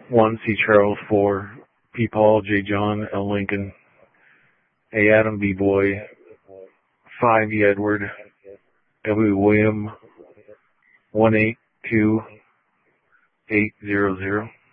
1 C Charles, 4 P Paul, J John, L Lincoln, A Adam, B Boy, 5 E Edward, W William, 182 800.